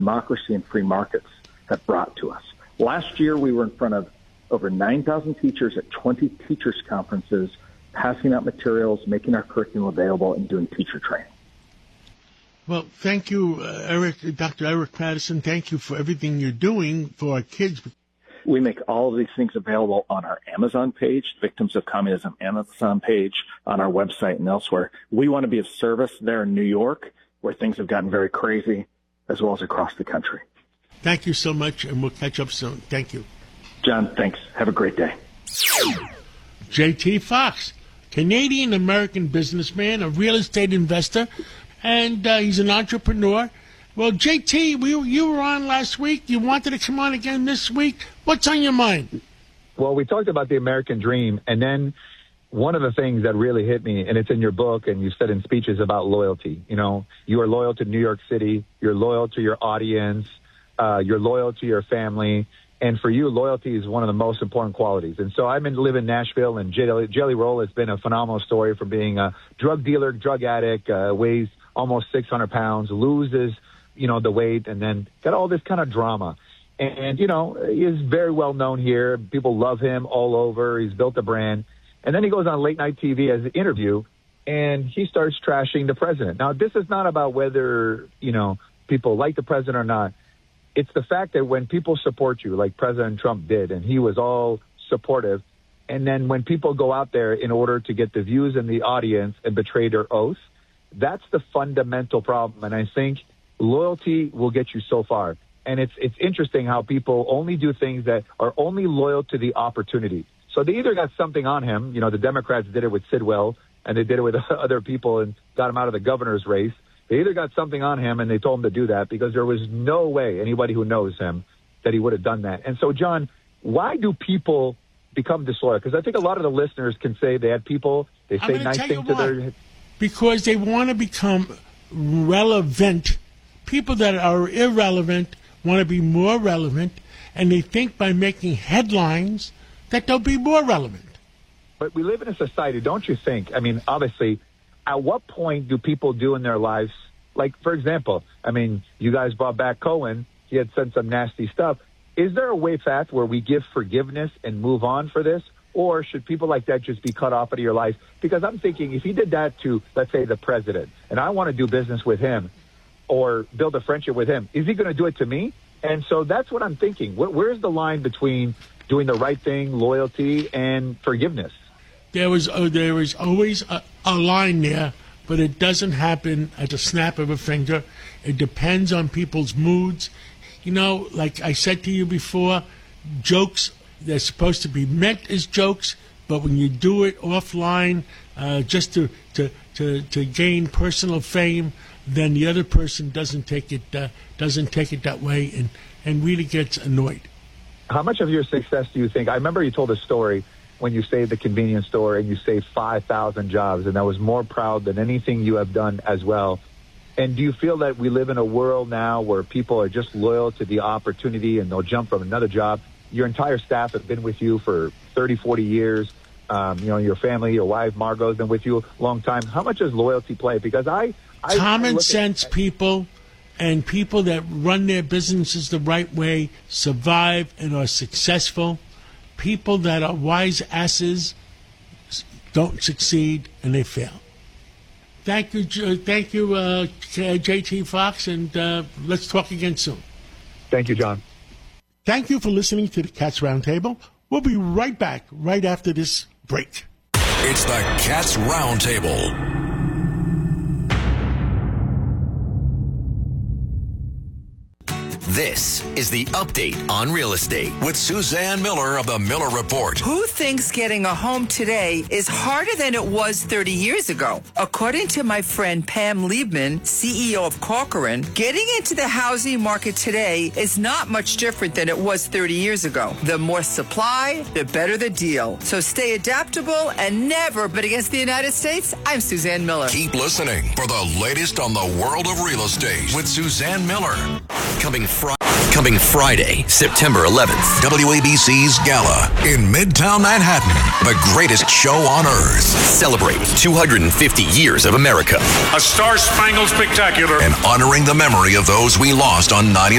democracy and free markets have brought to us. Last year, we were in front of over 9,000 teachers at 20 teachers' conferences, passing out materials, making our curriculum available, and doing teacher training. Well, thank you, Dr. Eric Patterson. Thank you for everything you're doing for our kids. We make all of these things available on our Amazon page, Victims of Communism Amazon page, on our website and elsewhere. We want to be of service there in New York, where things have gotten very crazy, as well as across the country. Thank you so much, and we'll catch up soon. Thank you. John, thanks. Have a great day. J.T. Fox, Canadian-American businessman, a real estate investor, and he's an entrepreneur. Well, JT, you were on last week. You wanted to come on again this week. What's on your mind? Well, we talked about the American dream, and then one of the things that really hit me, and it's in your book, and you've said in speeches about loyalty. You know, you are loyal to New York City. You're loyal to your audience. You're loyal to your family. And for you, loyalty is one of the most important qualities. And so I live in Nashville, and Jelly Roll has been a phenomenal story from being a drug dealer, drug addict, weighs almost 600 pounds, loses the weight, and then got all this kind of drama. And, he is very well known here. People love him all over. He's built a brand. And then he goes on late night TV as an interview, and he starts trashing the president. Now, this is not about whether, people like the president or not. It's the fact that when people support you, like President Trump did, and he was all supportive, and then when people go out there in order to get the views in the audience and betray their oath, that's the fundamental problem. And I think loyalty will get you so far. And it's interesting how people only do things that are only loyal to the opportunity. So they either got something on him. The Democrats did it with Sidwell, and they did it with other people and got him out of the governor's race. They either got something on him, and they told him to do that because there was no way, anybody who knows him, that he would have done that. And so, John, why do people become disloyal? Because I think a lot of the listeners can say they had people, they say nice things to their... Because they want to become relevant. People that are irrelevant want to be more relevant, and they think by making headlines that they'll be more relevant. But we live in a society, don't you think? I mean, obviously, at what point do people do in their lives, like, for example, you guys brought back Cohen. He had said some nasty stuff. Is there a way fast where we give forgiveness and move on for this? Or should people like that just be cut off out of your life? Because I'm thinking if he did that to, let's say, the president, and I want to do business with him or build a friendship with him, is he going to do it to me? And so that's what I'm thinking. Where's the line between doing the right thing, loyalty, and forgiveness? There is always a line there, but it doesn't happen at the snap of a finger. It depends on people's moods. Like I said to you before, jokes, they're supposed to be meant as jokes, but when you do it offline just to gain personal fame, then the other person doesn't take it that way and really gets annoyed. How much of your success do you think? I remember you told a story when you saved the convenience store and you saved 5,000 jobs, and I was more proud than anything you have done as well. And do you feel that we live in a world now where people are just loyal to the opportunity and they'll jump from another job? Your entire staff have been with you for 30, 40 years. Your family, your wife, Margot, has been with you a long time. How much does loyalty play? Because common sense people and people that run their businesses the right way survive and are successful. People that are wise asses don't succeed and they fail. Thank you, J.T. Fox, and let's talk again soon. Thank you, John. Thank you for listening to the Cats Roundtable. We'll be right back right after this break. It's the Cats Roundtable. This is the Update on Real Estate with Suzanne Miller of the Miller Report. Who thinks getting a home today is harder than it was 30 years ago? According to my friend Pam Liebman, CEO of Corcoran, getting into the housing market today is not much different than it was 30 years ago. The more supply, the better the deal. So stay adaptable and never bet against the United States. I'm Suzanne Miller. Keep listening for the latest on the world of real estate with Suzanne Miller. Coming Friday, September 11th, WABC's Gala in Midtown Manhattan. The greatest show on earth. Celebrate 250 years of America. A star-spangled spectacular. And honoring the memory of those we lost on 9/11.